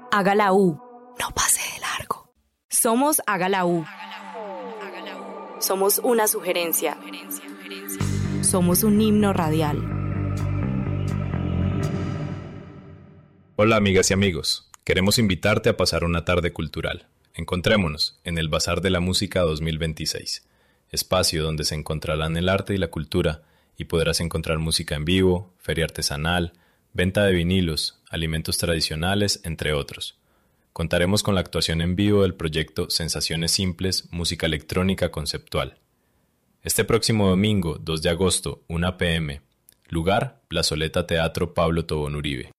Haga la U. No pase de largo. Somos Haga la U. Somos una sugerencia. Somos un himno radial. Hola amigas y amigos, queremos invitarte a pasar una tarde cultural. Encontrémonos en el Bazar de la Música 2026, espacio donde se encontrarán el arte y la cultura y podrás encontrar música en vivo, feria artesanal, venta de vinilos, alimentos tradicionales, entre otros. Contaremos con la actuación en vivo del proyecto Sensaciones Simples, música electrónica conceptual. Este próximo domingo, 2 de agosto, 1 p.m. Lugar, Plazoleta Teatro Pablo Tobón Uribe.